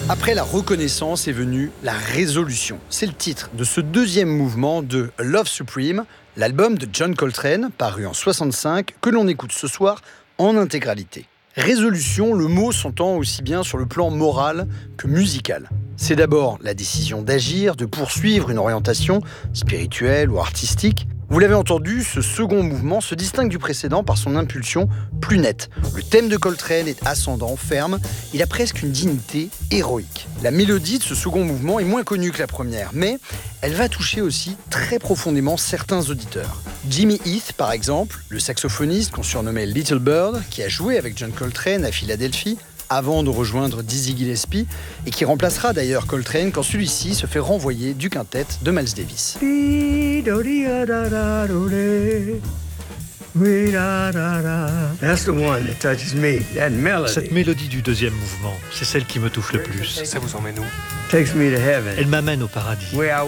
Après la reconnaissance est venue la résolution. C'est le titre de ce deuxième mouvement de Love Supreme, l'album de John Coltrane, paru en 1965, que l'on écoute ce soir en intégralité. Résolution, le mot s'entend aussi bien sur le plan moral que musical. C'est d'abord la décision d'agir, de poursuivre une orientation spirituelle ou artistique. Vous l'avez entendu, ce second mouvement se distingue du précédent par son impulsion plus nette. Le thème de Coltrane est ascendant, ferme, il a presque une dignité héroïque. La mélodie de ce second mouvement est moins connue que la première, mais elle va toucher aussi très profondément certains auditeurs. Jimmy Heath, par exemple, le saxophoniste qu'on surnommait Little Bird, qui a joué avec John Coltrane à Philadelphie, avant de rejoindre Dizzy Gillespie, et qui remplacera d'ailleurs Coltrane quand celui-ci se fait renvoyer du quintet de Miles Davis. Cette mélodie du deuxième mouvement, c'est celle qui me touche le plus. Ça vous emmène où? Elle m'amène au paradis,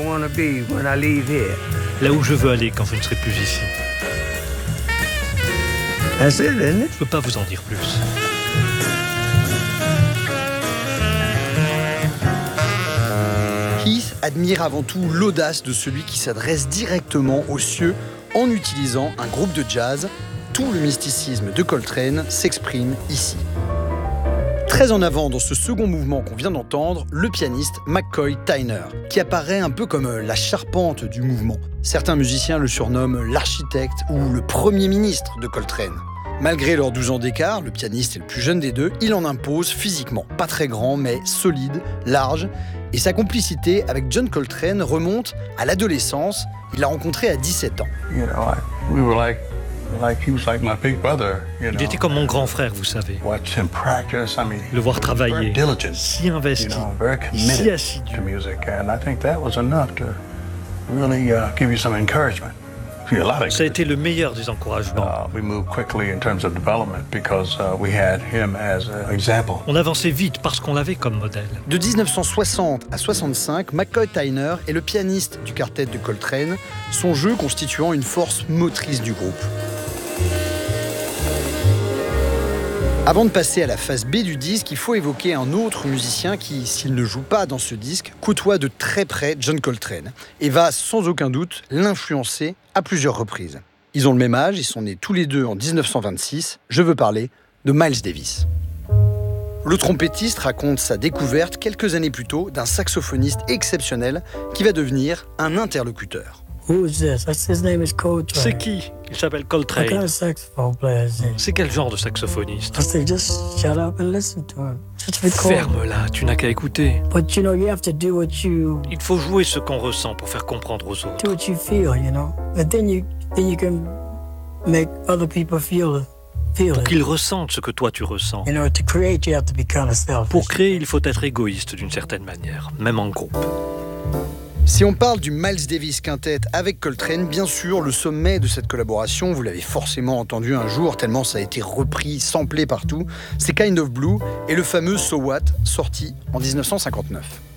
là où je veux aller quand je ne serai plus ici. Je ne peux pas vous en dire plus. Heath admire avant tout l'audace de celui qui s'adresse directement aux cieux en utilisant un groupe de jazz. Tout le mysticisme de Coltrane s'exprime ici. Très en avant dans ce second mouvement qu'on vient d'entendre, le pianiste McCoy Tyner, qui apparaît un peu comme la charpente du mouvement. Certains musiciens le surnomment l'architecte ou le premier ministre de Coltrane. Malgré leurs 12 ans d'écart, le pianiste est le plus jeune des deux, il en impose physiquement. Pas très grand, mais solide, large. Et sa complicité avec John Coltrane remonte à l'adolescence. Il l'a rencontré à 17 ans. Il était comme mon grand frère, vous savez. Le voir travailler, si investi, si assidu. Ça a été le meilleur des encouragements. On avançait vite parce qu'on l'avait comme modèle. De 1960 à 65, McCoy Tyner est le pianiste du quartet de Coltrane, son jeu constituant une force motrice du groupe. Avant de passer à la phase B du disque, il faut évoquer un autre musicien qui, s'il ne joue pas dans ce disque, côtoie de très près John Coltrane et va sans aucun doute l'influencer à plusieurs reprises. Ils ont le même âge, ils sont nés tous les deux en 1926. Je veux parler de Miles Davis. Le trompettiste raconte sa découverte quelques années plus tôt d'un saxophoniste exceptionnel qui va devenir un interlocuteur. C'est qui? Il s'appelle Coltrane. C'est quel genre de saxophoniste? Ferme-la, tu n'as qu'à écouter. Il faut jouer ce qu'on ressent pour faire comprendre aux autres. Pour qu'ils ressentent ce que toi tu ressens. Pour créer, il faut être égoïste d'une certaine manière, même en groupe. Si on parle du Miles Davis Quintet avec Coltrane, bien sûr, le sommet de cette collaboration, vous l'avez forcément entendu un jour, tellement ça a été repris, samplé partout, c'est Kind of Blue et le fameux So What, sorti en 1959.